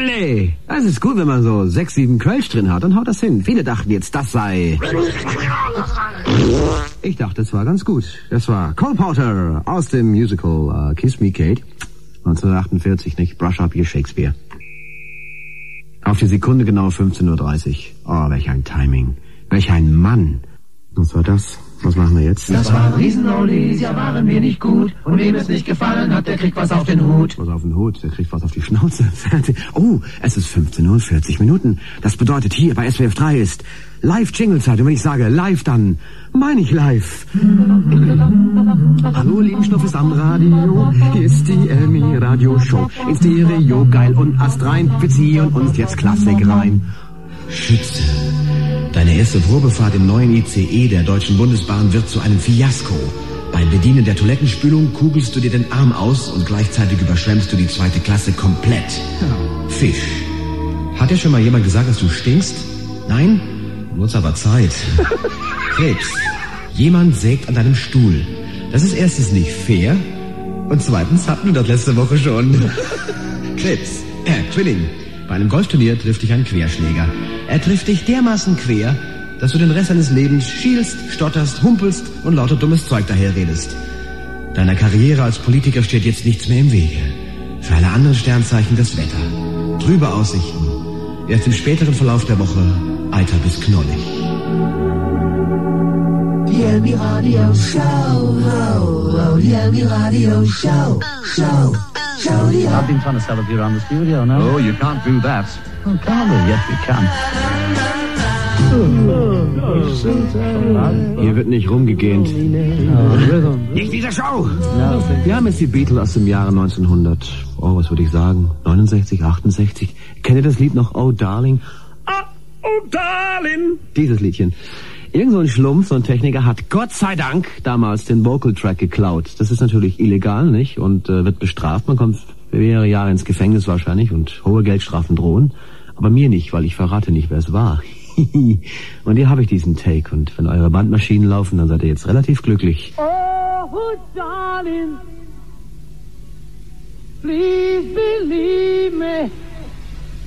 Ole! Das ist gut, wenn man so 6, 7 Kölsch drin hat, dann haut das hin. Viele dachten jetzt, das sei... Ich dachte, es war ganz gut. Das war Cole Porter aus dem Musical Kiss Me Kate. 1948, nicht? Brush Up Your Shakespeare. Auf die Sekunde genau 15:30 Uhr. Oh, welch ein Timing. Welch ein Mann. Was war das? Was machen wir jetzt? Das waren Riesen-Oldies, ja waren wir nicht gut. Und wem es nicht gefallen hat, der kriegt was auf den Hut. Was auf den Hut? Der kriegt was auf die Schnauze. Oh, es ist 15:40 Uhr. Das bedeutet, hier bei SWF 3 ist Live-Jingle-Zeit. Und wenn ich sage live, dann meine ich live. Hallo, lieben Schnuffis am Radio. Hier ist die Elmi-Radio-Show. In Stereo, geil und astrein. Wir ziehen uns jetzt Klassik rein. Schütze. Deine erste Probefahrt im neuen ICE der Deutschen Bundesbahn wird zu einem Fiasko. Beim Bedienen der Toilettenspülung kugelst du dir den Arm aus und gleichzeitig überschwemmst du die 2. Klasse komplett. Fisch. Hat dir schon mal jemand gesagt, dass du stinkst? Nein? Wird's aber Zeit. Krebs. Jemand sägt an deinem Stuhl. Das ist erstens nicht fair und zweitens hatten wir das letzte Woche schon. Krebs. Zwilling. Bei einem Golfturnier trifft dich ein Querschläger. Er trifft dich dermaßen quer, dass du den Rest deines Lebens schielst, stotterst, humpelst und lauter dummes Zeug daherredest. Deiner Karriere als Politiker steht jetzt nichts mehr im Wege. Für alle anderen Sternzeichen das Wetter. Trübe Aussichten. Erst im späteren Verlauf der Woche eiter bis knollig. Die Elmi-Radio Show, die Elmi-Radio Show, Show. I've been trying to sell it here around the studio now. Oh, you can't do that. Oh, can we? Yes, we can. Hier wird nicht rumgegähnt. Nicht diese Show! Wir haben jetzt die Beatles aus dem Jahre 1900. Oh, was würde ich sagen? 69, 68. Kennt ihr das Lied noch? Oh, Darling? Oh, Darling! Dieses Liedchen. Irgend so ein Schlumpf, so ein Techniker, hat Gott sei Dank damals den Vocal-Track geklaut. Das ist natürlich illegal, nicht? Und wird bestraft. Man kommt mehrere Jahre ins Gefängnis wahrscheinlich und hohe Geldstrafen drohen. Aber mir nicht, weil ich verrate nicht, wer es war. Und hier habe ich diesen Take. Und wenn eure Bandmaschinen laufen, dann seid ihr jetzt relativ glücklich. Oh, darling, please believe me.